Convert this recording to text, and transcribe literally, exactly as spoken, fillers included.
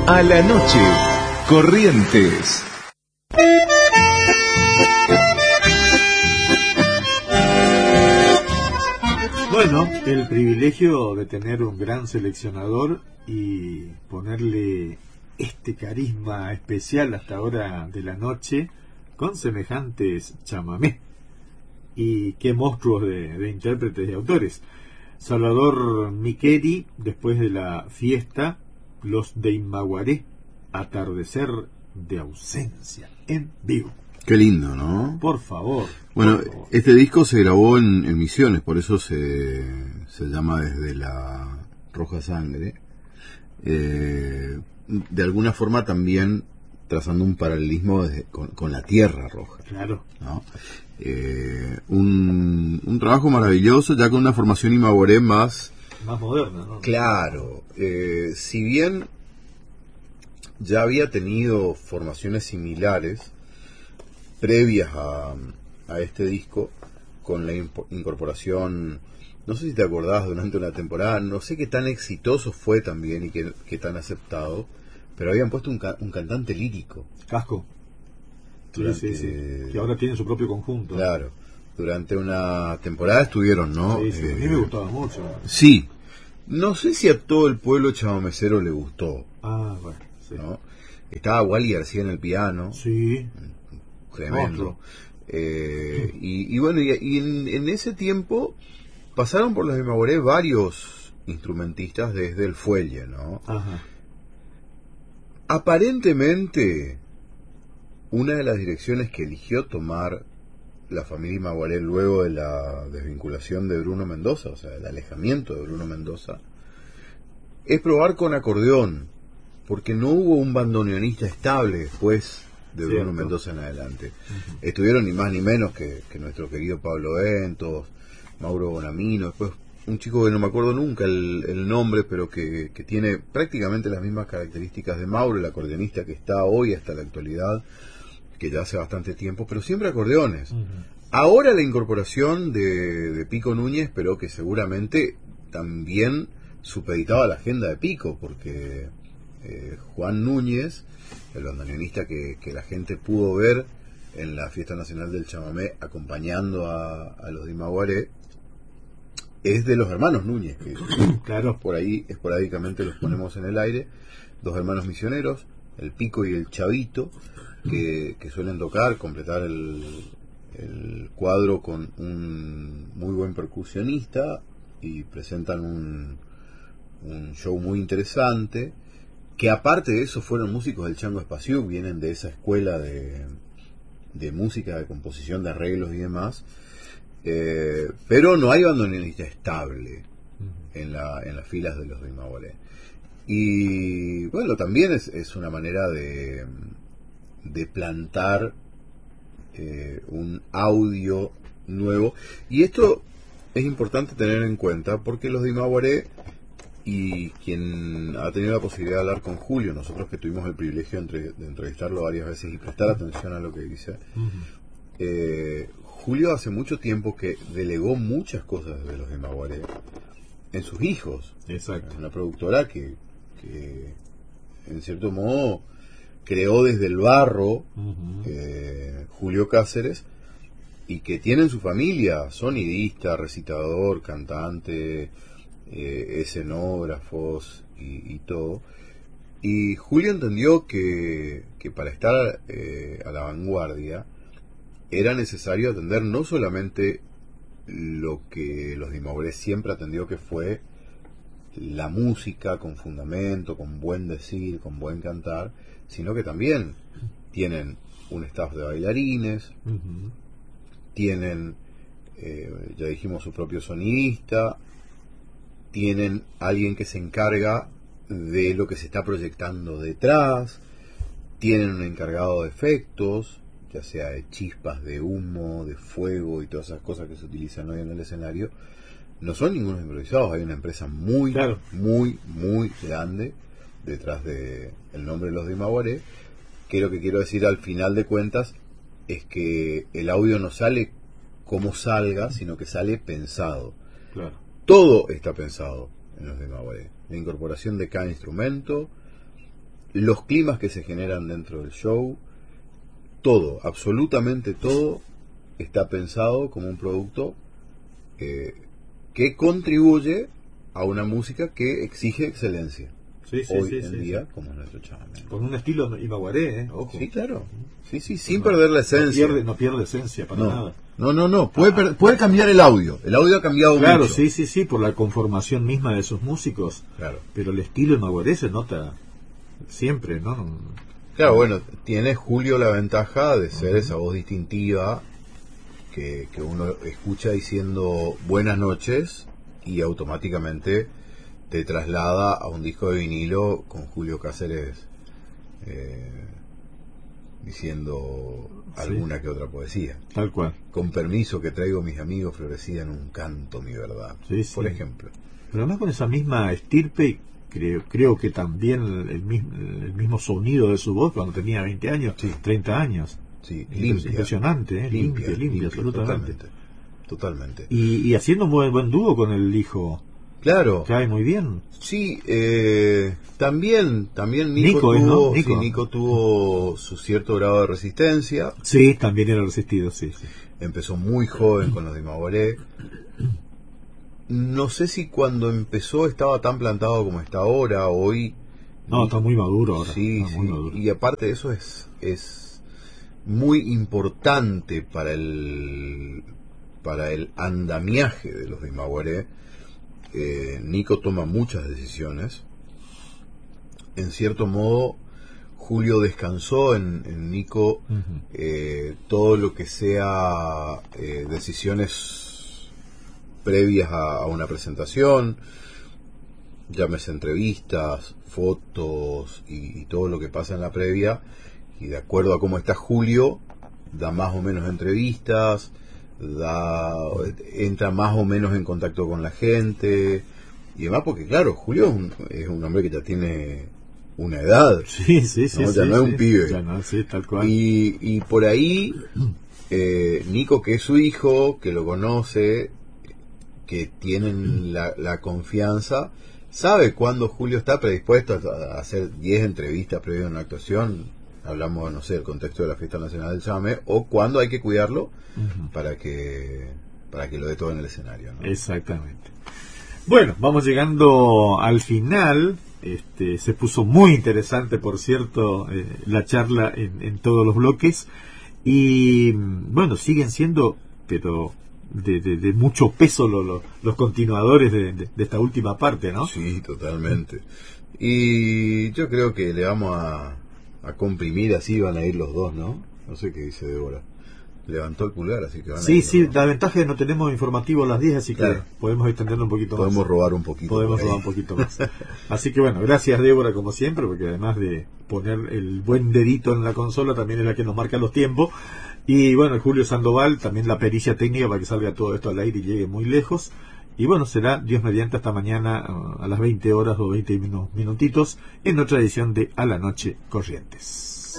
A la noche, Corrientes. Bueno, el privilegio de tener un gran seleccionador y ponerle este carisma especial hasta ahora de la noche con semejantes chamamé. Y qué monstruos de, de intérpretes y autores. Salvador Miqueri, después de la fiesta, los de Imaguaré, atardecer de ausencia, en vivo. Qué lindo, ¿no? Por favor. Bueno, por favor. Este disco se grabó en, en Misiones, por eso se, se llama Desde la Roja Sangre. Eh, de alguna forma también trazando un paralelismo desde, con, con la Tierra Roja. Claro. ¿No? Eh, un, un trabajo maravilloso, ya con una formación Imaguaré más... Más moderna, ¿no? Claro. Eh, si bien ya había tenido formaciones similares previas a, a este disco, con la impo- incorporación, no sé si te acordás, durante una temporada, no sé qué tan exitoso fue también y qué, qué tan aceptado, pero habían puesto un, ca- un cantante lírico. Casco. Sí, Durante- sí, sí. Que ahora tiene su propio conjunto. Claro, durante una temporada estuvieron, ¿no? Sí, sí, Eh, a mí me gustaba mucho. Sí, no sé si a todo el pueblo chamamecero le gustó, Ah, bueno, sí. ¿no? Estaba Wally García en el piano, Sí. tremendo. Otro. Eh, y, y bueno, y, y en, en ese tiempo pasaron por los de Imaguaré varios instrumentistas desde el fuelle, ¿no? Ajá. Aparentemente, una de las direcciones que eligió tomar la familia Imaguaré luego de la desvinculación de Bruno Mendoza, o sea, el alejamiento de Bruno Mendoza, es probar con acordeón, porque no hubo un bandoneonista estable después de Cierto. Bruno Mendoza en adelante. Uh-huh. Estuvieron ni más ni menos que, que nuestro querido Pablo Ventos, Mauro Bonamino, después un chico que no me acuerdo nunca el, el nombre, pero que, que tiene prácticamente las mismas características de Mauro, el acordeonista que está hoy hasta la actualidad, que ya hace bastante tiempo, pero siempre acordeones. Uh-huh. Ahora la incorporación de, de Pico Núñez, pero que seguramente también supeditaba la agenda de Pico, porque eh, Juan Núñez, el bandoneonista que, que la gente pudo ver en la Fiesta Nacional del Chamamé acompañando a, a los de Imaguaré, es de los hermanos Núñez, que claro, por ahí esporádicamente los ponemos en el aire, dos hermanos misioneros, el Pico y el Chavito, que, que suelen tocar, completar el, el cuadro con un muy buen percusionista y presentan un, un show muy interesante, que aparte de eso fueron músicos del Chango Espaciú, vienen de esa escuela de, de música, de composición, de arreglos y demás, eh, pero no hay bandoneonista estable en, la, en las filas de los de Imaguaré. Y bueno, también es, es una manera de, de plantar eh, un audio nuevo, y esto es importante tener en cuenta porque los de Imaguaré, y quien ha tenido la posibilidad de hablar con Julio, nosotros que tuvimos el privilegio de, entre, de entrevistarlo varias veces y prestar atención a lo que dice, uh-huh. eh, Julio hace mucho tiempo que delegó muchas cosas de los de Imaguaré en sus hijos. Exacto. Una productora que, que en cierto modo creó desde el barro, uh-huh. eh, Julio Cáceres, y que tiene en su familia sonidista, recitador, cantante, Eh, escenógrafos y, y todo, y Julio entendió que, que para estar eh, a la vanguardia era necesario atender no solamente lo que los de Imaguaré siempre atendió, que fue la música con fundamento, con buen decir, con buen cantar, sino que también tienen un staff de bailarines, uh-huh. tienen eh, ya dijimos su propio sonidista, tienen alguien que se encarga de lo que se está proyectando detrás, tienen un encargado de efectos, ya sea de chispas, de humo, de fuego y todas esas cosas que se utilizan hoy en el escenario. No son ningunos improvisados, hay una empresa muy, claro. muy, muy grande detrás de el nombre de los de Imaguaré, que lo que quiero decir al final de cuentas es que el audio no sale como salga, sino que sale pensado. Claro. Todo está pensado en los de Imaguaré. La incorporación de cada instrumento, los climas que se generan dentro del show, todo, absolutamente todo, está pensado como un producto eh, que contribuye a una música que exige excelencia. Sí, sí, hoy sí, en sí, día, sí. como nuestro chamamé. Con un estilo imaguaré, ¿eh? Ojo. Sí, claro. Sí, sí, sin No, perder la esencia. No pierde, no pierde esencia para no, nada. no, no, no. Puede, per- puede cambiar el audio. El audio ha cambiado Claro, mucho. sí, sí, sí, por la conformación misma de sus músicos. Claro. Pero el estilo imaguaré se nota siempre, ¿no? Claro, bueno, tiene Julio la ventaja de ser esa voz distintiva que, que uno escucha diciendo buenas noches y automáticamente te traslada a un disco de vinilo con Julio Cáceres eh, diciendo alguna Sí. que otra poesía. Tal cual. Con permiso que traigo mis amigos, florecida en un canto mi verdad, Sí, sí. por ejemplo. Pero además con esa misma estirpe, creo, creo que también el, el mismo, el mismo sonido de su voz cuando tenía veinte años, Sí. treinta años. Sí, Impres- limpia. Impresionante, ¿eh? limpia, limpia, limpia, absolutamente. Totalmente. totalmente. Y, y haciendo un buen, buen dúo con el hijo, Claro. cae muy bien. Sí, eh, también, también Nico, Nico es, tuvo, ¿no? Nico. sí, Nico tuvo su cierto grado de resistencia. Sí, también era resistido, sí, sí. Empezó muy joven con los de Imaguaré. No sé si cuando empezó estaba tan plantado como está ahora. Hoy No, está muy maduro ahora. sí, está muy sí. maduro. Y aparte de eso es es muy importante para el para el andamiaje de los de Imaguaré. Eh, Nico toma muchas decisiones. En cierto modo, Julio descansó en, en Nico Ujú. eh, todo lo que sea eh, decisiones previas a, a una presentación, llámese entrevistas, fotos y, y todo lo que pasa en la previa. Y de acuerdo a cómo está Julio, da más o menos entrevistas, da entra más o menos en contacto con la gente y demás, porque claro, Julio es un, es un hombre que ya tiene una edad, Sí, sí, sí. no, sí, ya no es sí. un pibe, Ya no, sí, tal cual. y, y por ahí eh, Nico, que es su hijo, que lo conoce, que tienen la, la confianza, sabe cuándo Julio está predispuesto a, a hacer diez entrevistas previo a una actuación. Hablamos, no sé, del contexto de la Fiesta Nacional del Chamamé, o cuando hay que cuidarlo Ujú. para que para que lo dé todo en el escenario, ¿no? Exactamente. Bueno, vamos llegando al final. Este, se puso muy interesante, por cierto, eh, la charla en, en todos los bloques. Y bueno, siguen siendo, pero de, de, de mucho peso lo, lo, los continuadores de, de, de esta última parte, ¿no? Sí, totalmente. Y yo creo que le vamos a, a comprimir, así van a ir los dos, ¿no? No sé qué dice Débora. Levantó el pulgar, así que van a Sí, ir sí, los dos. la ventaja es que no tenemos informativo a las diez, así Claro. que podemos extenderlo un poquito más. Podemos robar un poquito. Podemos por ahí. robar un poquito más. Así que bueno, gracias Débora como siempre, porque además de poner el buen dedito en la consola, también es la que nos marca los tiempos. Y bueno, Julio Sandoval, también la pericia técnica para que salga todo esto al aire y llegue muy lejos. Y bueno, será Dios mediante hasta mañana uh, a las veinte horas o veinte minu- minutitos en otra edición de A la Noche Corrientes.